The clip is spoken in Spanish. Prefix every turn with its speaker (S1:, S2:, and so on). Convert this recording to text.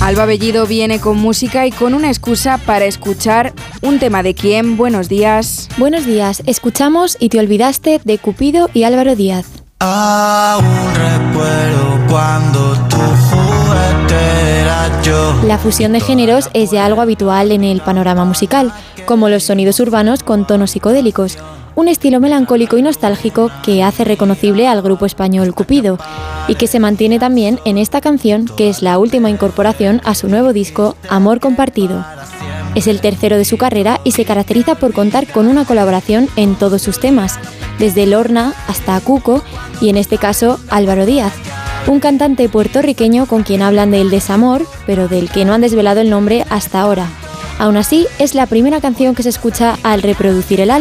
S1: Alba Bellido viene con música y con una excusa para escuchar un tema de quién. Buenos días.
S2: Buenos días, escuchamos Y te olvidaste de Cupido y Álvaro Díaz.
S3: Aún recuerdo cuando tu juguete era yo.
S2: La fusión de géneros es ya algo habitual en el panorama musical, como los sonidos urbanos con tonos psicodélicos, un estilo melancólico y nostálgico que hace reconocible al grupo español Cupido y que se mantiene también en esta canción, que es la última incorporación a su nuevo disco Amor Compartido. Es el tercero de su carrera y se caracteriza por contar con una colaboración en todos sus temas, desde Lorna hasta Cuco y en este caso Álvaro Díaz, un cantante puertorriqueño con quien hablan del desamor, pero del que no han desvelado el nombre hasta ahora. Aún así, es la primera canción que se escucha al reproducir el álbum.